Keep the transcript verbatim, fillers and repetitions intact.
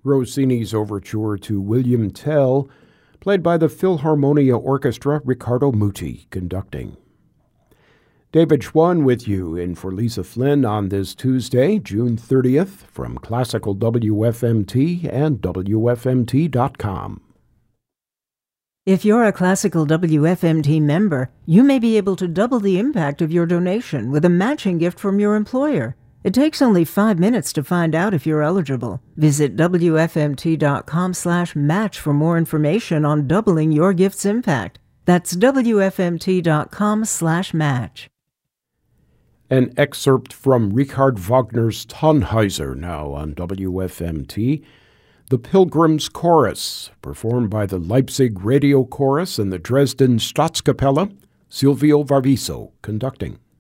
Rossini's overture to William Tell, played by the Philharmonia Orchestra, Riccardo Muti conducting. David Schwann with you in for Lisa Flynn on this Tuesday, June thirtieth, from Classical W F M T and W F M T dot com. If you're a Classical W F M T member, you may be able to double the impact of your donation with a matching gift from your employer. It takes only five minutes to find out if you're eligible. Visit W F M T dot com slash match for more information on doubling your gift's impact. That's W F M T dot com slash match. An excerpt from Richard Wagner's Tannhäuser now on W F M T. The Pilgrim's Chorus, performed by the Leipzig Radio Chorus and the Dresden Staatskapelle, Silvio Varviso conducting.